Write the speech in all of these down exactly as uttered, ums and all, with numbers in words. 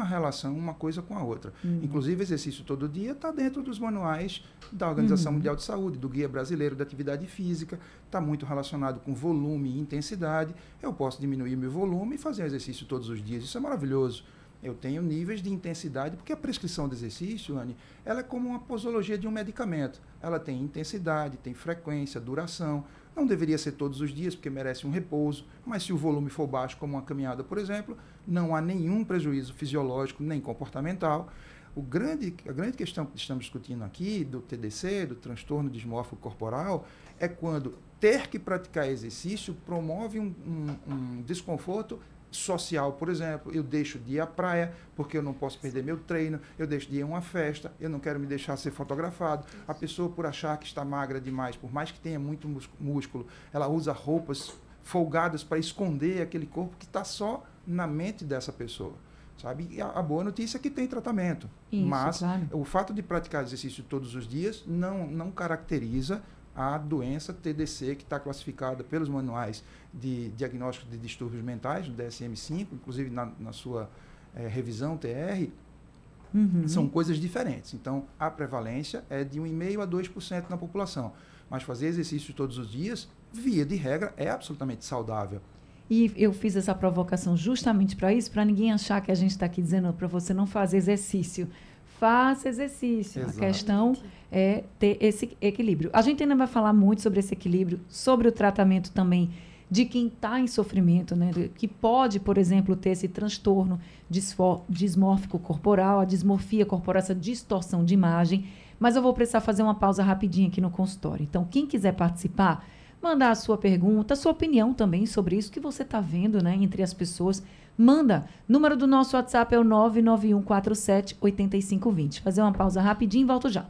relação uma coisa com a outra. Uhum. Inclusive, exercício todo dia está dentro dos manuais da Organização Uhum. Mundial de Saúde, do Guia Brasileiro da Atividade Física, está muito relacionado com volume e intensidade. Eu posso diminuir meu volume e fazer exercício todos os dias. Isso é maravilhoso. Eu tenho níveis de intensidade, porque a prescrição de exercício, Anne, ela é como uma posologia de um medicamento. Ela tem intensidade, tem frequência, duração. Não deveria ser todos os dias, porque merece um repouso, mas se o volume for baixo, como uma caminhada, por exemplo, não há nenhum prejuízo fisiológico nem comportamental. O grande, a grande questão que estamos discutindo aqui, do T D C, do transtorno dismórfico corporal, é quando ter que praticar exercício promove um, um, um desconforto social. Por exemplo, eu deixo de ir à praia porque eu não posso perder meu treino, eu deixo de ir a uma festa, eu não quero me deixar ser fotografado. A pessoa, por achar que está magra demais, por mais que tenha muito músculo, ela usa roupas folgadas para esconder aquele corpo que está só na mente dessa pessoa. Sabe? E a, a boa notícia é que tem tratamento. Isso, mas claro. O fato de praticar exercício todos os dias não, não caracteriza a doença T D C, que está classificada pelos manuais de diagnóstico de distúrbios mentais, do D S M cinco, inclusive na, na sua eh, revisão T R, Uhum. são coisas diferentes. Então, a prevalência é de um vírgula cinco por cento a dois por cento na população. Mas fazer exercício todos os dias, via de regra, é absolutamente saudável. E eu fiz essa provocação justamente para isso, para ninguém achar que a gente está aqui dizendo para você não fazer exercício. Faça exercício. Exato. A questão é ter esse equilíbrio. A gente ainda vai falar muito sobre esse equilíbrio, sobre o tratamento também de quem está em sofrimento, né? Que pode, por exemplo, ter esse transtorno disfor- dismórfico corporal, a dismorfia corporal, essa distorção de imagem. Mas eu vou precisar fazer uma pausa rapidinho aqui no consultório. Então, quem quiser participar, mandar a sua pergunta, a sua opinião também sobre isso que você está vendo, né, entre as pessoas, manda. Número do nosso WhatsApp é o nove nove um quatro sete oito cinco dois zero. Fazer uma pausa rapidinho e volto já.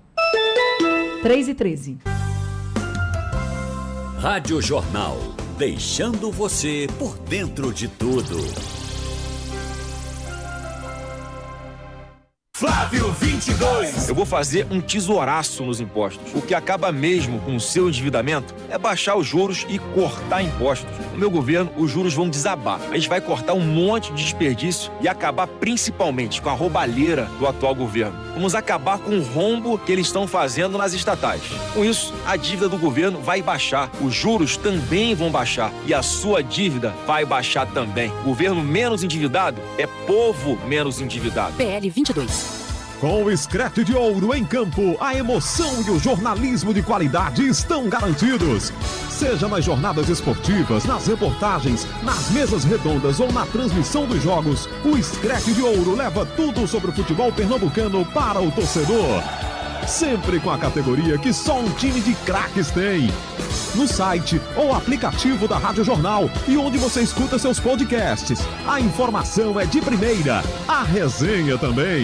três e treze. Rádio Jornal, deixando você por dentro de tudo. Flávio vinte e dois. Eu vou fazer um tesouraço nos impostos. O que acaba mesmo com o seu endividamento é baixar os juros e cortar impostos. No meu governo, os juros vão desabar. A gente vai cortar um monte de desperdício e acabar principalmente com a roubalheira do atual governo. Vamos acabar com o rombo que eles estão fazendo nas estatais. Com isso, a dívida do governo vai baixar, os juros também vão baixar e a sua dívida vai baixar também. Governo menos endividado é povo menos endividado. P L vinte e dois. Com o Screte de Ouro em campo, a emoção e o jornalismo de qualidade estão garantidos. Seja nas jornadas esportivas, nas reportagens, nas mesas redondas ou na transmissão dos jogos, o Screte de Ouro leva tudo sobre o futebol pernambucano para o torcedor. Sempre com a categoria que só um time de craques tem. No site ou aplicativo da Rádio Jornal e onde você escuta seus podcasts. A informação é de primeira, a resenha também.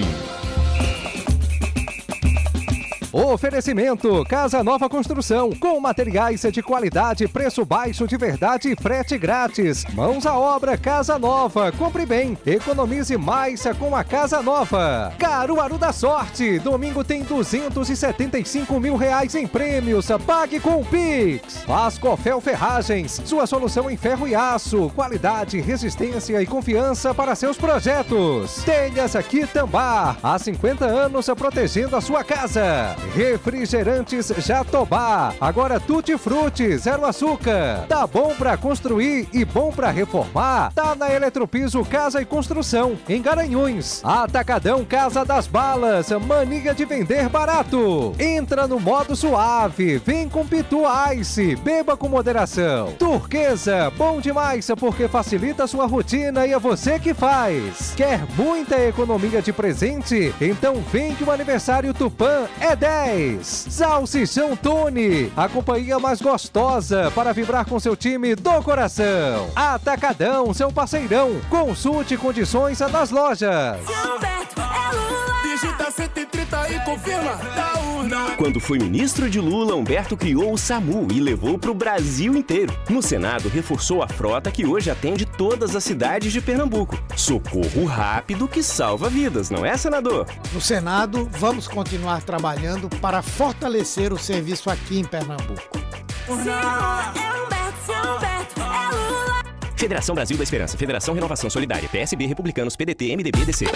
Oferecimento Casa Nova Construção, com materiais de qualidade, preço baixo de verdade e frete grátis. Mãos à obra Casa Nova, compre bem, economize mais com a Casa Nova. Caruaru da Sorte, domingo tem duzentos e setenta e cinco mil reais em prêmios, pague com o Pix. Vascofel Ferragens, sua solução em ferro e aço, qualidade, resistência e confiança para seus projetos. Telhas Quitambá, há cinquenta anos protegendo a sua casa. Refrigerantes Jatobá, agora Tutti Frutti, zero açúcar. Tá bom pra construir e bom pra reformar? Tá na Eletropiso Casa e Construção, em Garanhuns. Atacadão Casa das Balas, mania de vender barato. Entra no modo suave, vem com Pitu Ice, beba com moderação. Turquesa, bom demais porque facilita a sua rotina e é você que faz. Quer muita economia de presente? Então vem que o aniversário Tupã é dez. Salsichão Tony, a companhia mais gostosa para vibrar com seu time do coração. Atacadão, seu parceirão. Consulte condições nas lojas. Digita cento e trinta e confirma da urna. Quando foi ministro de Lula, Humberto criou o SAMU e levou para o Brasil inteiro. No Senado, reforçou a frota que hoje atende todas as cidades de Pernambuco. Socorro rápido que salva vidas, não é, senador? No Senado, vamos continuar trabalhando para fortalecer o serviço aqui em Pernambuco. Federação Brasil da Esperança, Federação Renovação Solidária, P S B, Republicanos, P D T, M D B, D C.